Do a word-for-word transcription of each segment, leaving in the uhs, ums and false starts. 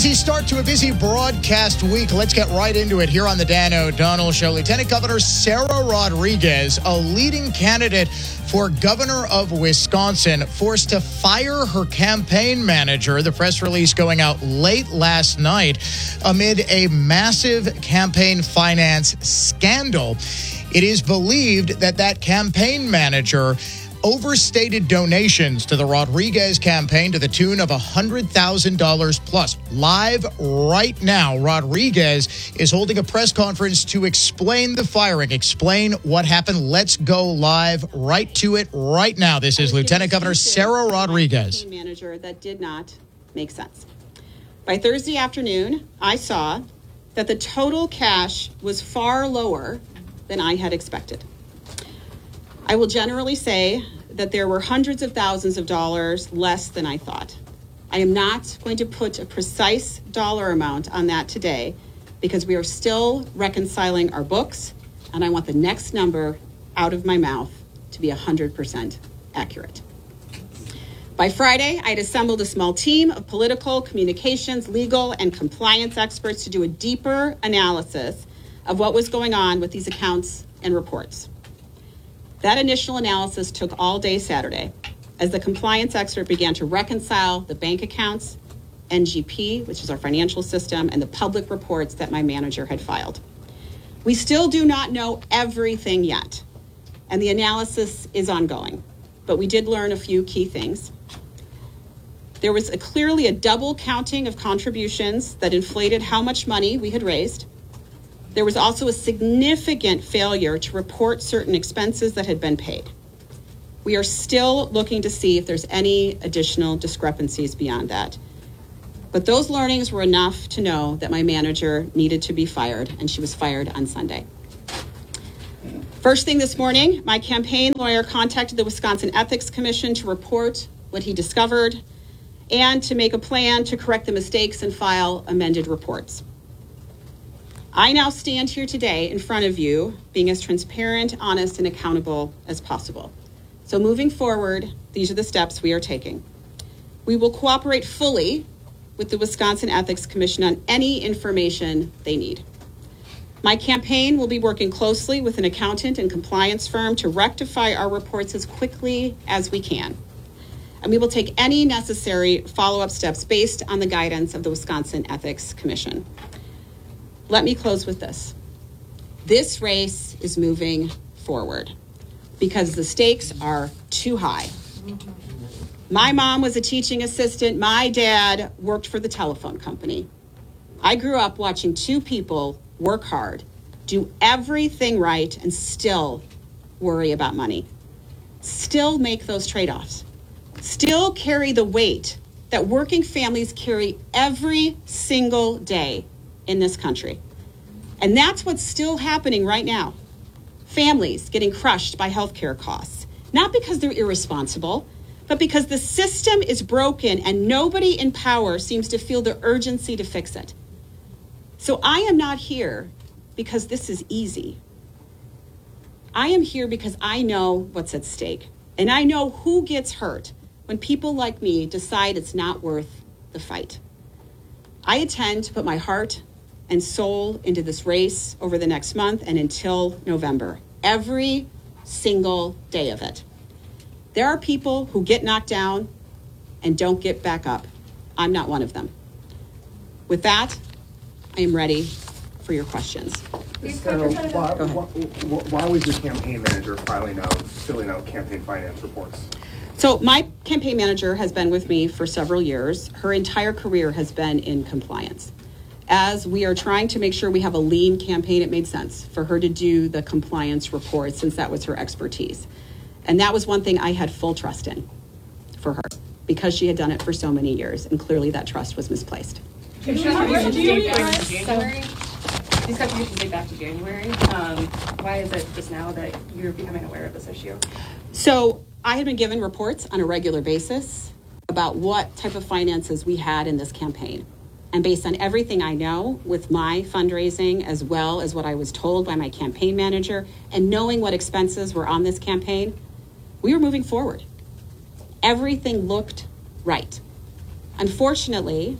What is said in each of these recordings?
Start to a busy broadcast week. Let's get right into it here on the Dan O'Donnell Show. Lieutenant Governor Sarah Rodriguez, a leading candidate for governor of Wisconsin, forced to fire her campaign manager. The press release going out late last night amid a massive campaign finance scandal. It is believed that that campaign manager overstated donations to the Rodriguez campaign to the tune of one hundred thousand dollars plus. Live right now, Rodriguez is holding a press conference to explain the firing, explain what happened. Let's go live right to it right now. This is Lieutenant Governor Sarah Rodriguez. Manager that did not make sense. By Thursday afternoon, I saw that the total cash was far lower than I had expected. I will generally say that there were hundreds of thousands of dollars less than I thought. I am not going to put a precise dollar amount on that today because we are still reconciling our books, and I want the next number out of my mouth to be one hundred percent accurate. By Friday, I had assembled a small team of political, communications, legal, and compliance experts to do a deeper analysis of what was going on with these accounts and reports. That initial analysis took all day Saturday as the compliance expert began to reconcile the bank accounts, N G P, which is our financial system, and the public reports that my manager had filed. We still do not know everything yet, and the analysis is ongoing, but we did learn a few key things. There was a, clearly a double counting of contributions that inflated how much money we had raised. There was also a significant failure to report certain expenses that had been paid. We are still looking to see if there's any additional discrepancies beyond that. But those learnings were enough to know that my manager needed to be fired, and she was fired on Sunday. First thing this morning, my campaign lawyer contacted the Wisconsin Ethics Commission to report what he discovered and to make a plan to correct the mistakes and file amended reports. I now stand here today in front of you being as transparent, honest, and accountable as possible. So moving forward, these are the steps we are taking. We will cooperate fully with the Wisconsin Ethics Commission on any information they need. My campaign will be working closely with an accountant and compliance firm to rectify our reports as quickly as we can. And we will take any necessary follow-up steps based on the guidance of the Wisconsin Ethics Commission. Let me close with this. This race is moving forward because the stakes are too high. My mom was a teaching assistant. My dad worked for the telephone company. I grew up watching two people work hard, do everything right, and still worry about money. Still make those trade-offs. Still carry the weight that working families carry every single day in this country. And that's what's still happening right now. Families getting crushed by healthcare costs, not because they're irresponsible, but because the system is broken and nobody in power seems to feel the urgency to fix it. So I am not here because this is easy. I am here because I know what's at stake, and I know who gets hurt when people like me decide it's not worth the fight. I intend to put my heart and soul into this race over the next month and until November, every single day of it. There are people who get knocked down and don't get back up. I'm not one of them. With that, I am ready for your questions. So why, why, why was your campaign manager filing out, filling out campaign finance reports? So my campaign manager has been with me for several years. Her entire career has been in compliance. As we are trying to make sure we have a lean campaign, it made sense for her to do the compliance report since that was her expertise. And that was one thing I had full trust in for her because she had done it for so many years, and clearly that trust was misplaced. These contributions date back to January. Um, why is it just now that you're becoming aware of this issue? So I had been given reports on a regular basis about what type of finances we had in this campaign. And based on everything I know with my fundraising, as well as what I was told by my campaign manager, and knowing what expenses were on this campaign, we were moving forward. Everything looked right. Unfortunately,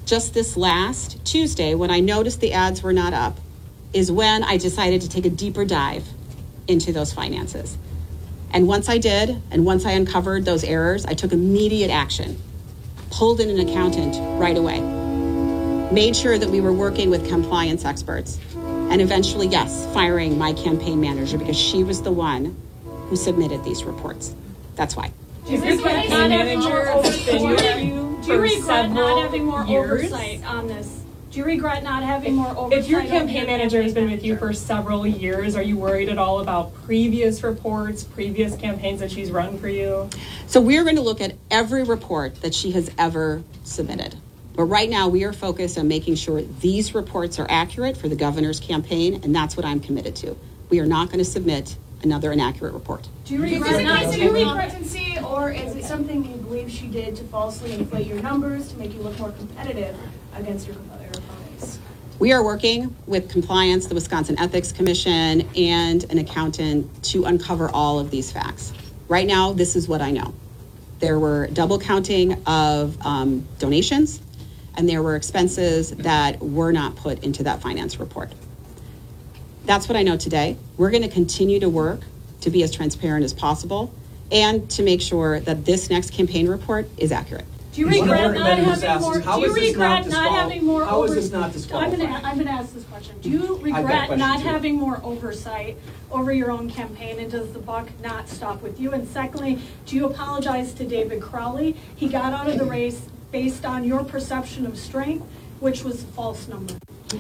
just this last Tuesday, when I noticed the ads were not up, is when I decided to take a deeper dive into those finances. And once I did, and once I uncovered those errors, I took immediate action, pulled in an accountant right away, made sure that we were working with compliance experts, and eventually, yes, firing my campaign manager because she was the one who submitted these reports. That's why. Is your campaign manager been with you Do you for regret not several having more years? oversight on this? Do you regret not having more oversight? If your on campaign manager has been with you manager? for several years, are you worried at all about previous reports, previous campaigns that she's run for you? So we're going to look at every report that she has ever submitted. But right now we are focused on making sure these reports are accurate for the governor's campaign, and that's what I'm committed to. We are not going to submit another inaccurate report. Do you Is regret it not a doing new all that? pregnancy, or is it something you believe she did to falsely inflate your numbers to make you look more competitive against your competitor opponents? We are working with compliance, the Wisconsin Ethics Commission, and an accountant to uncover all of these facts. Right now, this is what I know. There were double counting of um, donations, and there were expenses that were not put into that finance report. That's what I know today. We're going to continue to work to be as transparent as possible and to make sure that this next campaign report is accurate. Do you One of regret our not competitors having asked more? us, how Do you is this not regret not disqual- having more? how is over- this not I'm disqualifying? gonna, I'm gonna ask this question. Do you I've got a regret question not too. having more oversight over your own campaign, and does the buck not stop with you? And secondly, do you apologize to David Crowley? He got out of the race based on your perception of strength, which was a false number.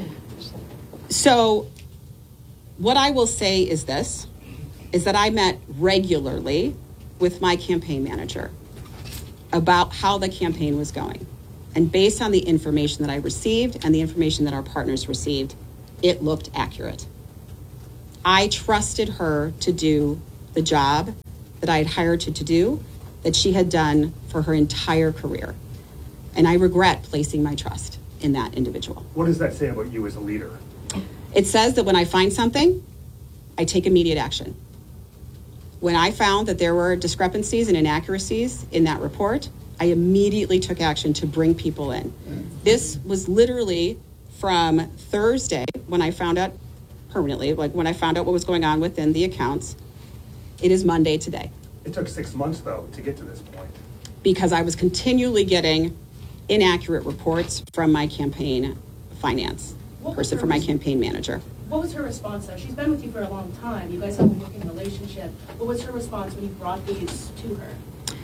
So what I will say is this, is that I met regularly with my campaign manager about how the campaign was going. And based on the information that I received and the information that our partners received, it looked accurate. I trusted her to do the job that I had hired her to do, that she had done for her entire career. And I regret placing my trust in that individual. What does that say about you as a leader? It says that when I find something, I take immediate action. When I found that there were discrepancies and inaccuracies in that report, I immediately took action to bring people in. This was literally from Thursday when I found out permanently, like when I found out what was going on within the accounts. It is Monday today It took six months, though, to get to this point. because I was continually getting inaccurate reports from my campaign finance What was person, her from my res- campaign manager. What was her response, though? She's been with you for a long time. You guys have a working relationship. What was her response when you brought these to her?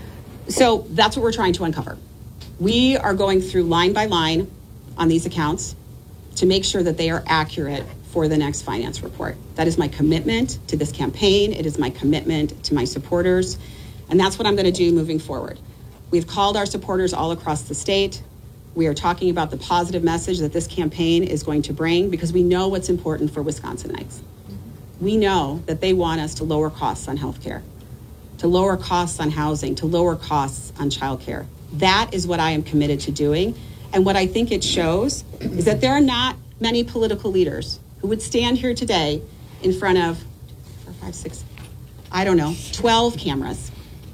So that's what we're trying to uncover. We are going through line by line on these accounts to make sure that they are accurate for the next finance report. That is my commitment to this campaign. It is my commitment to my supporters. And that's what I'm going to do moving forward. We've called our supporters all across the state. We are talking about the positive message that this campaign is going to bring because we know what's important for Wisconsinites. We know that they want us to lower costs on healthcare, to lower costs on housing, to lower costs on childcare. That is what I am committed to doing. And what I think it shows is that there are not many political leaders who would stand here today in front of four, five, six, I don't know, twelve cameras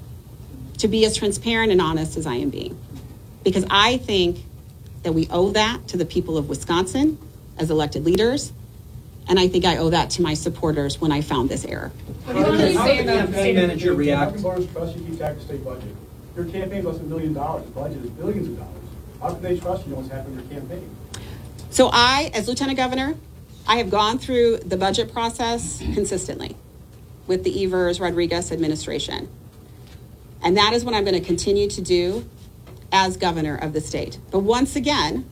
to be as transparent and honest as I am being. Because I think that we owe that to the people of Wisconsin as elected leaders. And I think I owe that to my supporters when I found this error. How did the how did the campaign manager react? How can voters trust you keep track of state budget? Your campaign's less than a million dollars, the budget is billions of dollars. How can they trust you know what's happening in your campaign? So I, as Lieutenant Governor, I have gone through the budget process consistently with the Evers Rodriguez administration. And that is what I'm going to continue to do as governor of the state. But once again,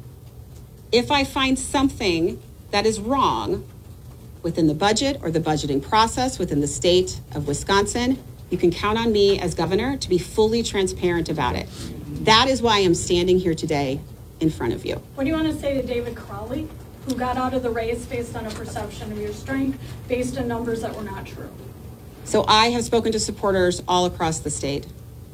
if I find something that is wrong within the budget or the budgeting process within the state of Wisconsin, you can count on me as governor to be fully transparent about it. That is why I'm standing here today in front of you. What do you want to say to David Crowley, who got out of the race based on a perception of your strength, based on numbers that were not true? So I have spoken to supporters all across the state,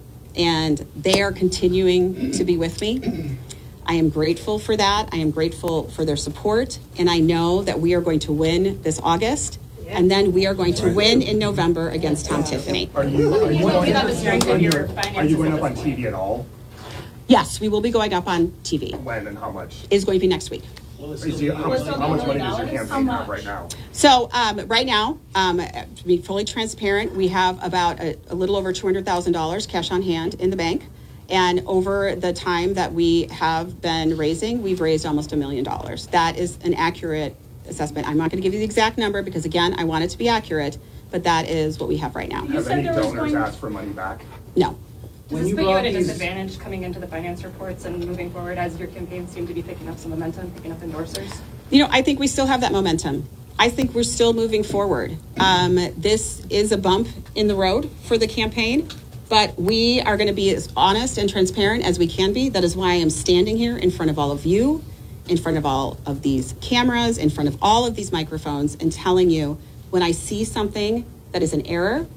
and they are continuing to be with me. I am grateful for that. I am grateful for their support, and I know that we are going to win this August, and then we are going to win in November against Tom Tiffany. Are you, are you You going, about the strength of your are finances you going at up on this T V at all? Yes, we will be going up on T V. When and how much? Is going to be next week. Is the- how much, how much money does your campaign have right now? So um, right now, um, to be fully transparent, we have about a, a little over two hundred thousand dollars cash on hand in the bank. And over the time that we have been raising, we've raised almost a million dollars. That is an accurate assessment. I'm not going to give you the exact number because, again, I want it to be accurate, but that is what we have right now. Have said any there was donors going- asked for money back? No. Does When this you put you brought at a these- disadvantage coming into the finance reports and moving forward as your campaign seemed to be picking up some momentum, picking up endorsers? You know, I think we still have that momentum. I think we're still moving forward. Um, this is a bump in the road for the campaign, but we are going to be as honest and transparent as we can be. That is why I am standing here in front of all of you, in front of all of these cameras, in front of all of these microphones, and telling you when I see something that is an error,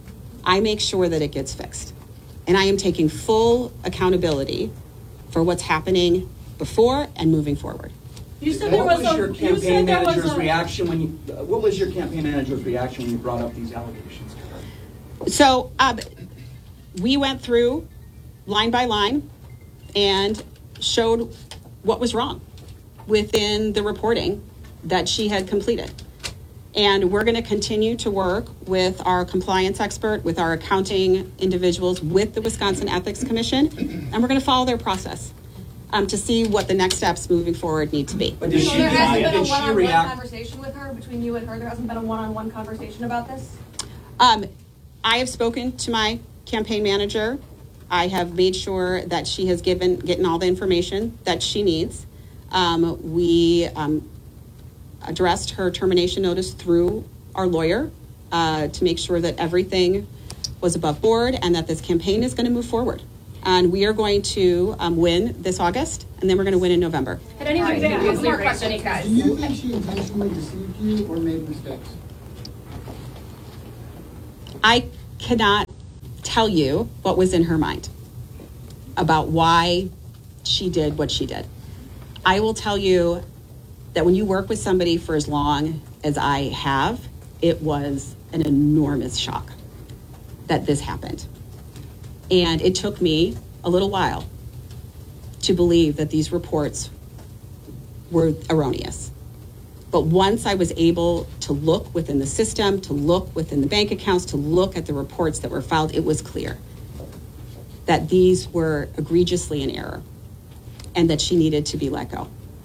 I make sure that it gets fixed. And I am taking full accountability for what's happening before and moving forward. You said there What was was a, your you campaign said there was manager's a. reaction when you, uh, what was your campaign manager's reaction when you brought up these allegations to her? So um, we went through line by line and showed what was wrong within the reporting that she had completed. And we're going to continue to work with our compliance expert, with our accounting individuals, with the Wisconsin Ethics Commission, and we're going to follow their process um, to see what the next steps moving forward need to be. But did So she, there hasn't did been a she one-on-one react? conversation with her, between you and her? There hasn't been a one-on-one conversation about this? Um, I have spoken to my campaign manager. I have made sure that she has given getting all the information that she needs. Um, we um, addressed her termination notice through our lawyer uh, to make sure that everything was above board and that this campaign is going to move forward. And we are going to um, win this August, and then we're going to win in November. Had anyone Alright, previously one more raised question, any guys. Do you think she intentionally deceived you or made mistakes? I cannot tell you what was in her mind about why she did what she did. I will tell you that when you work with somebody for as long as I have, it was an enormous shock that this happened. And it took me a little while to believe that these reports were erroneous. But once I was able to look within the system, to look within the bank accounts, to look at the reports that were filed, it was clear that these were egregiously in error and that she needed to be let go.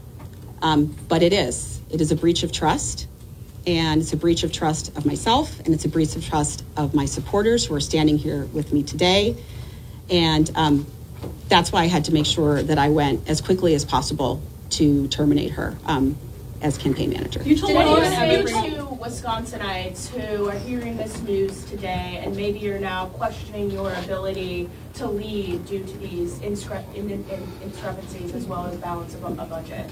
Um, but it is. It is a breach of trust, and it's a breach of trust of myself, and it's a breach of trust of my supporters who are standing here with me today. And um, that's why I had to make sure that I went as quickly as possible to terminate her um, as campaign manager. You told Did anyone me say you to told- Wisconsinites who are hearing this news today and maybe you're now questioning your ability to lead due to these inscri- in, in, in discrepancies as well as balance of a, a budget?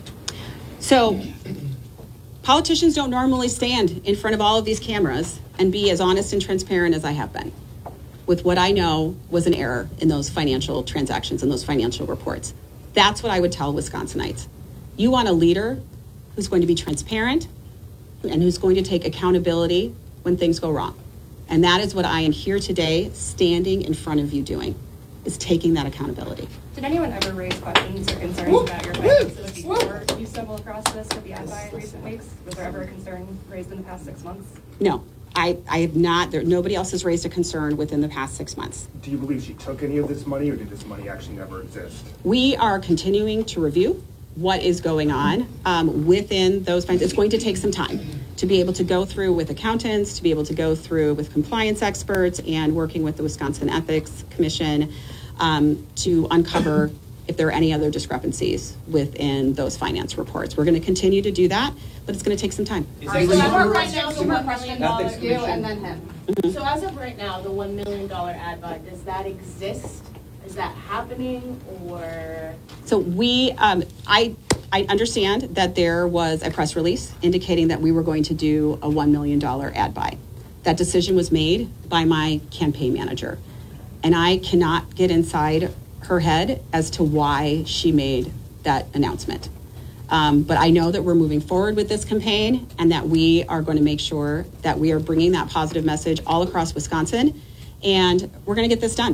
So politicians don't normally stand in front of all of these cameras and be as honest and transparent as I have been with what I know was an error in those financial transactions and those financial reports. That's what I would tell Wisconsinites. You want a leader who's going to be transparent and who's going to take accountability when things go wrong. And that is what I am here today standing in front of you doing, is taking that accountability. Did anyone ever raise questions or concerns about your finances before you stumbled across this with the ad buy in recent weeks? Was there ever a concern raised in the past six months? No, I, I have not. There, nobody else has raised a concern within the past six months. Do you believe she took any of this money, or did this money actually never exist? We are continuing to review what is going on um, within those funds. It's going to take some time to be able to go through with accountants, to be able to go through with compliance experts and working with the Wisconsin Ethics Commission um, to uncover if there are any other discrepancies within those finance reports. We're going to continue to do that, but it's going to take some time. Is All right, that so what as you- of right now, the one million dollar Ethics you Commission. and then him. So as of right now, the one million dollar ad buy, does that exist? Is that happening or? So we, um, I, I understand that there was a press release indicating that we were going to do a one million dollars ad buy. That decision was made by my campaign manager. And I cannot get inside her head as to why she made that announcement. Um, but I know that we're moving forward with this campaign and that we are going to make sure that we are bringing that positive message all across Wisconsin. And we're going to get this done.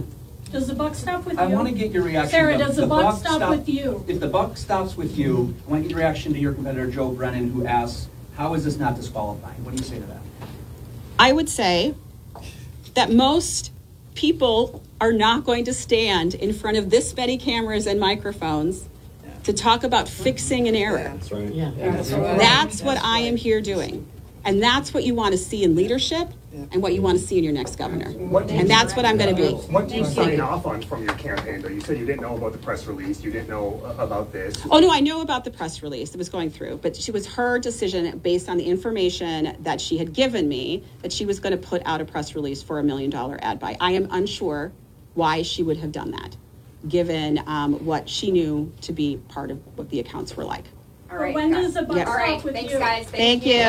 Does the buck stop with I you? want to get your reaction. Sarah, The- does the, the buck, buck stop, stop- with you? If the buck stops with you, I want to get your reaction to your competitor, Joe Brennan, who asks, how is this not disqualifying? What do you say to that? I would say that most people are not going to stand in front of this many cameras and microphones to talk about fixing an error. That's right. Yeah. That's right. That's what I am here doing. And that's what you want to see in leadership and what you want to see in your next governor. And that's what I'm going to be. What do you sign off on from your campaign, though? You said you didn't know about the press release. You didn't know uh, about this. Oh, no, I know about the press release that was going through, but she was her decision based on the information that she had given me that she was going to put out a press release for a million dollar ad buy. I am unsure why she would have done that, given um, what she knew to be part of what the accounts were like. All right, when does the buck Yep. stop All right, with thanks, you? guys. Thank, Thank you.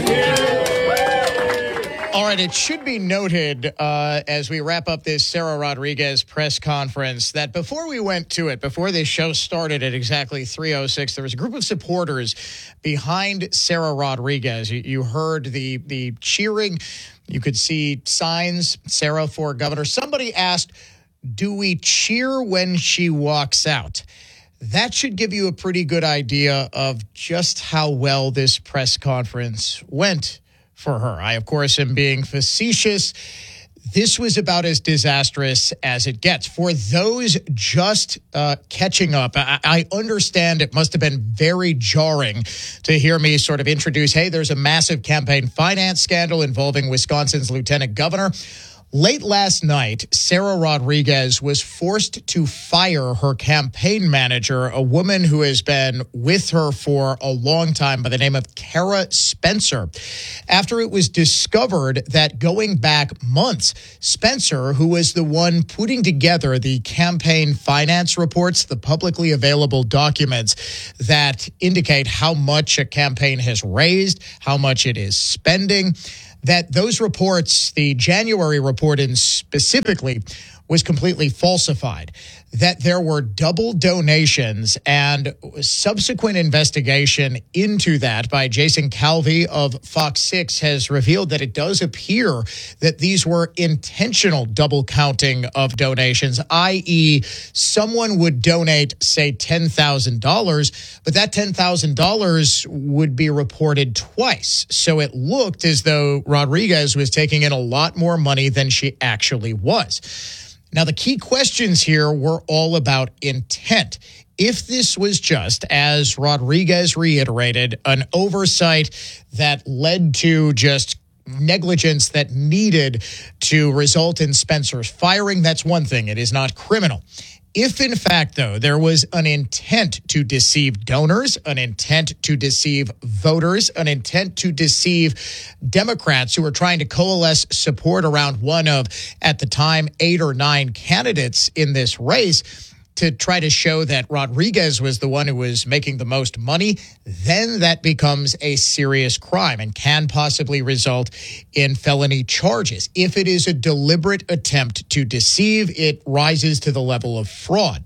All right, it should be noted uh, as we wrap up this Sarah Rodriguez press conference that before we went to it, before this show started at exactly three oh six, there was a group of supporters behind Sarah Rodriguez. You, you heard the, the cheering. You could see signs, Sarah for governor. Somebody asked, do we cheer when she walks out? That should give you a pretty good idea of just how well this press conference went for her. I, of course, am being facetious. This was about as disastrous as it gets. For those just uh, catching up, I, I understand it must have been very jarring to hear me sort of introduce, hey, there's a massive campaign finance scandal involving Wisconsin's lieutenant governor. Late last night, Sarah Rodriguez was forced to fire her campaign manager, a woman who has been with her for a long time by the name of Kara Spencer, after it was discovered that going back months, Spencer, who was the one putting together the campaign finance reports, the publicly available documents that indicate how much a campaign has raised, how much it is spending, that those reports, the January report in specifically, was completely falsified, that there were double donations, and subsequent investigation into that by Jason Calvi of Fox six has revealed that it does appear that these were intentional double counting of donations, that is someone would donate, say, ten thousand dollars, but that ten thousand dollars would be reported twice. So it looked as though Rodriguez was taking in a lot more money than she actually was. Now, the key questions here were all about intent. If this was just, as Rodriguez reiterated, an oversight that led to just negligence that needed to result in Spencer's firing, that's one thing. It is not criminal. If, in fact, though, there was an intent to deceive donors, an intent to deceive voters, an intent to deceive Democrats who were trying to coalesce support around one of, at the time, eight or nine candidates in this race, to try to show that Rodriguez was the one who was making the most money, then that becomes a serious crime and can possibly result in felony charges. If it is a deliberate attempt to deceive, it rises to the level of fraud.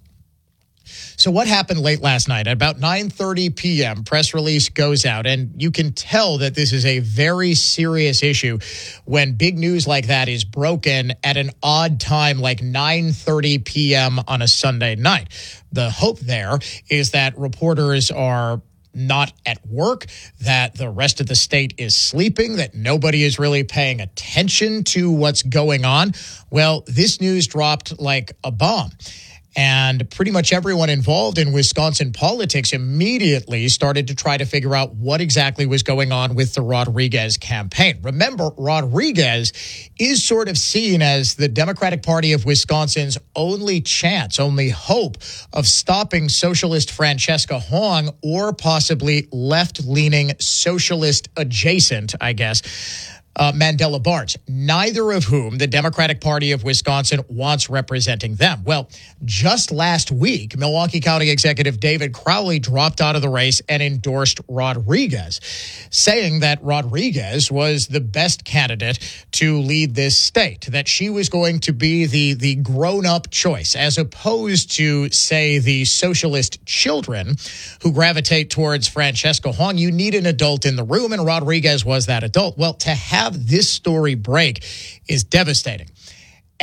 So what happened late last night? At about nine thirty p.m., press release goes out, and you can tell that this is a very serious issue when big news like that is broken at an odd time like nine thirty p.m. on a Sunday night. The hope there is that reporters are not at work, that the rest of the state is sleeping, that nobody is really paying attention to what's going on. Well, this news dropped like a bomb. And pretty much everyone involved in Wisconsin politics immediately started to try to figure out what exactly was going on with the Rodriguez campaign. Remember, Rodriguez is sort of seen as the Democratic Party of Wisconsin's only chance, only hope of stopping socialist Francesca Hong or possibly left-leaning socialist adjacent, I guess, Uh, Mandela Barnes, neither of whom the Democratic Party of Wisconsin wants representing them. Well, just last week, Milwaukee County Executive David Crowley dropped out of the race and endorsed Rodriguez, saying that Rodriguez was the best candidate to lead this state, that she was going to be the, the grown-up choice, as opposed to, say, the socialist children who gravitate towards Francesca Hong. You need an adult in the room, and Rodriguez was that adult. Well, to have this story break is devastating.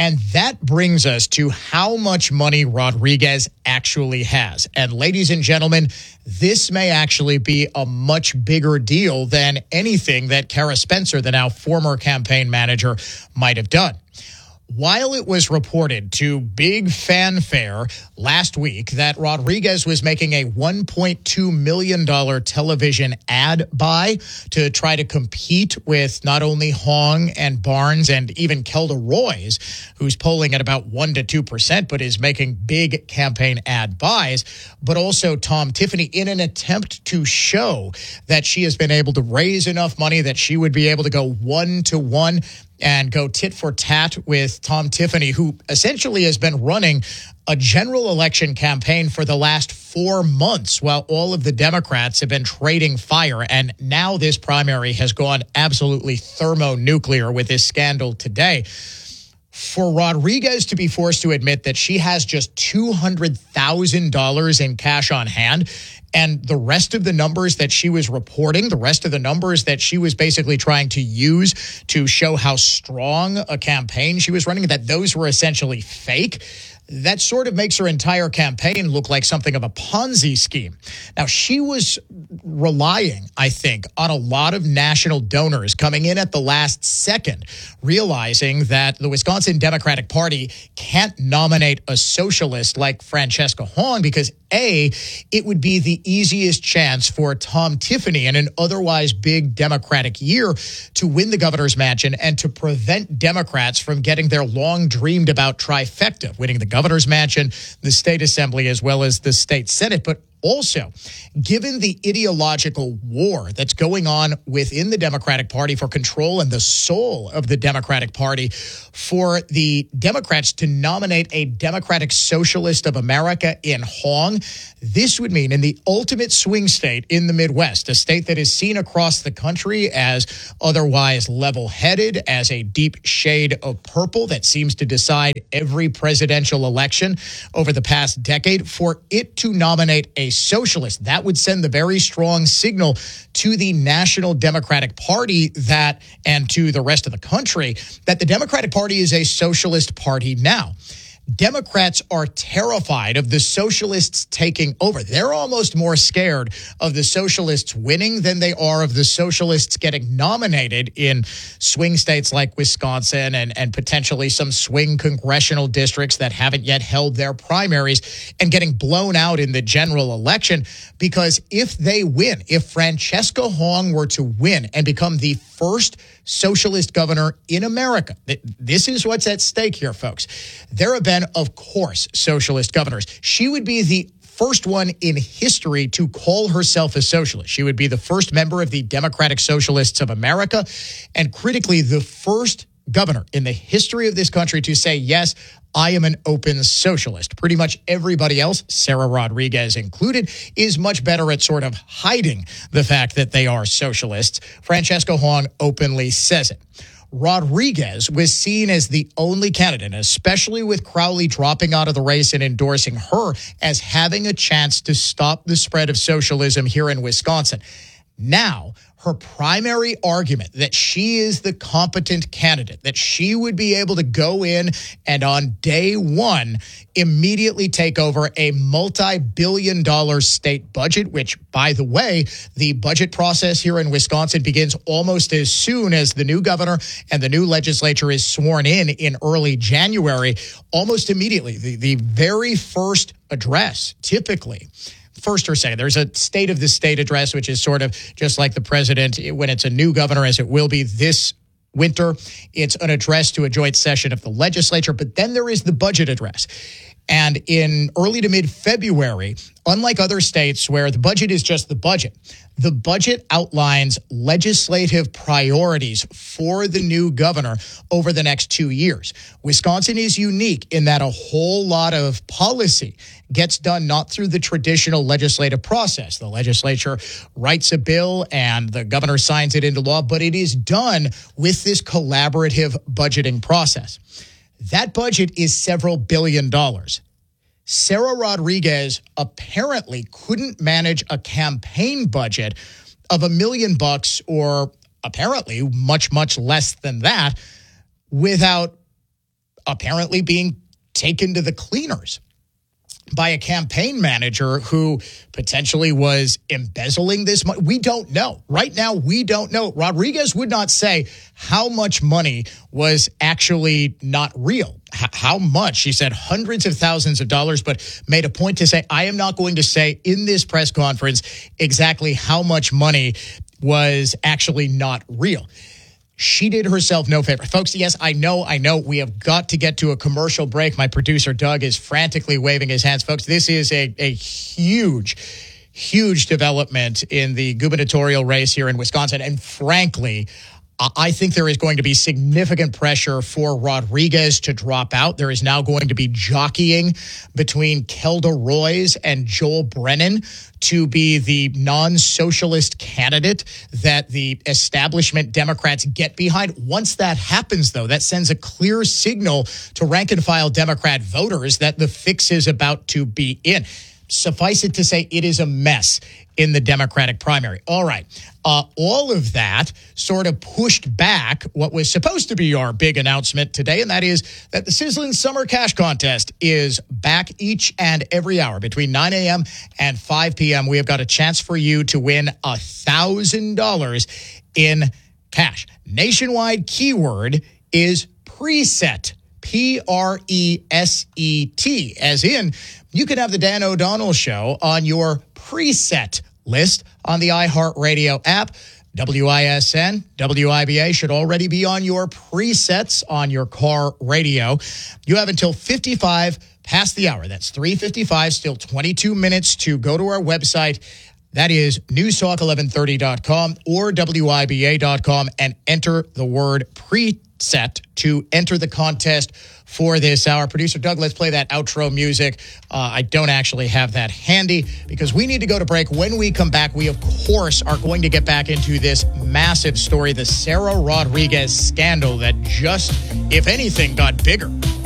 And that brings us to how much money Rodriguez actually has. And ladies and gentlemen, this may actually be a much bigger deal than anything that Kara Spencer, the now former campaign manager, might have done. While it was reported to big fanfare last week that Rodriguez was making a one point two million dollars television ad buy to try to compete with not only Hong and Barnes and even Kelda Roys, who's polling at about one to two percent, but is making big campaign ad buys, but also Tom Tiffany in an attempt to show that she has been able to raise enough money that she would be able to go one to one and go tit for tat with Tom Tiffany, who essentially has been running a general election campaign for the last four months while all of the Democrats have been trading fire. And now this primary has gone absolutely thermonuclear with this scandal today. For Rodriguez to be forced to admit that she has just two hundred thousand dollars in cash on hand, and the rest of the numbers that she was reporting, the rest of the numbers that she was basically trying to use to show how strong a campaign she was running, that those were essentially fake, that sort of makes her entire campaign look like something of a Ponzi scheme. Now, she was relying, I think, on a lot of national donors coming in at the last second, realizing that the Wisconsin Democratic Party can't nominate a socialist like Francesca Hong because, A, it would be the easiest chance for Tom Tiffany in an otherwise big Democratic year to win the governor's mansion and to prevent Democrats from getting their long-dreamed about trifecta, winning the governor's mansion, the state assembly, as well as the state senate. But also, given the ideological war that's going on within the Democratic Party for control and the soul of the Democratic Party, for the Democrats to nominate a Democratic Socialist of America in Hong, this would mean in the ultimate swing state in the Midwest, a state that is seen across the country as otherwise level-headed, as a deep shade of purple that seems to decide every presidential election over the past decade, for it to nominate a socialist, that would send the very strong signal to the National Democratic Party that, and to the rest of the country, that the Democratic Party is a socialist party now. Democrats are terrified of the socialists taking over. They're almost more scared of the socialists winning than they are of the socialists getting nominated in swing states like Wisconsin and, and potentially some swing congressional districts that haven't yet held their primaries and getting blown out in the general election. Because if they win, if Francesca Hong were to win and become the first socialist governor in America, this is what's at stake here, folks. There have been, of course, socialist governors. She would be the first one in history to call herself a socialist. She would be the first member of the Democratic Socialists of America, and critically, the first governor in the history of this country to say, yes, I am an open socialist. Pretty much everybody else, Sarah Rodriguez included, is much better at sort of hiding the fact that they are socialists. Francesca Hong openly says it. Rodriguez was seen as the only candidate, especially with Crowley dropping out of the race and endorsing her, as having a chance to stop the spread of socialism here in Wisconsin. Now, her primary argument that she is the competent candidate, that she would be able to go in and on day one immediately take over a multi-billion dollar state budget, which, by the way, the budget process here in Wisconsin begins almost as soon as the new governor and the new legislature is sworn in in early January, almost immediately. The, the very first address, typically, first or second. There's a state of the state address, which is sort of just like the president when it's a new governor, as it will be this winter. It's an address to a joint session of the legislature. But then there is the budget address. And in early to mid-February, unlike other states where the budget is just the budget, the budget outlines legislative priorities for the new governor over the next two years. Wisconsin is unique in that a whole lot of policy gets done not through the traditional legislative process. The legislature writes a bill and the governor signs it into law, but it is done with this collaborative budgeting process. That budget is several billion dollars. Sarah Rodriguez apparently couldn't manage a campaign budget of a million bucks, or apparently much, much less than that, without apparently being taken to the cleaners by a campaign manager who potentially was embezzling this money. We don't know. Right now, we don't know. Rodriguez would not say how much money was actually not real. H- how much? She said hundreds of thousands of dollars, but made a point to say, I am not going to say in this press conference exactly how much money was actually not real. She did herself no favor. Folks, yes, I know, I know. We have got to get to a commercial break. My producer, Doug, is frantically waving his hands. Folks, this is a, a huge, huge development in the gubernatorial race here in Wisconsin. And frankly, I think there is going to be significant pressure for Rodriguez to drop out. There is now going to be jockeying between Kelda Roys and Joel Brennan to be the non-socialist candidate that the establishment Democrats get behind. Once that happens, though, that sends a clear signal to rank-and-file Democrat voters that the fix is about to be in. Suffice it to say, it is a mess in the Democratic primary. All right. Uh, all of that sort of pushed back what was supposed to be our big announcement today, and that is that the Sizzling Summer Cash Contest is back each and every hour between nine a.m. and five p.m. We have got a chance for you to win one thousand dollars in cash. Nationwide keyword is preset. P R E S E T, as in you can have the Dan O'Donnell Show on your preset list on the iHeartRadio app. W I S N, W I B A should already be on your presets on your car radio. You have until fifty-five past the hour. That's three fifty-five, still twenty-two minutes to go to our website. That is newstalk eleven thirty dot com or W I B A dot com and enter the word preset to enter the contest for this hour. Producer Doug, let's play that outro music. Uh, I don't actually have that handy because we need to go to break. When we come back, we, of course, are going to get back into this massive story, the Sarah Rodriguez scandal that just, if anything, got bigger.